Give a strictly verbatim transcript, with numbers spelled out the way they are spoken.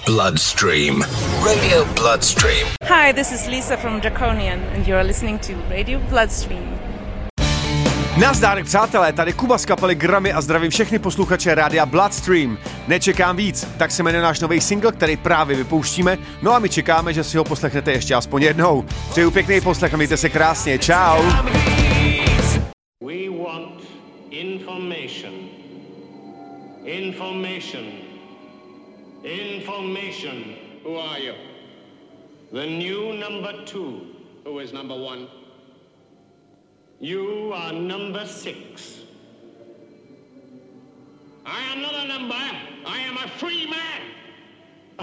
Bloodstream. Radio Bloodstream. Hi, this is Lisa from Draconian and you're listening to Radio Bloodstream. Nazdar, přátelé, tady Kuba z kapely Grammy a zdravím všechny posluchače Rádia Bloodstream. Nečekám víc, tak se jmenuje náš nový single, který právě vypouštíme, no a my čekáme, že si ho poslechnete ještě aspoň jednou. Přeju pěkný poslech a mějte se krásně, čau. We want information. Information. Information. Who are you? The new number two. Who is number one? You are number six. I am not a number. I am a free man.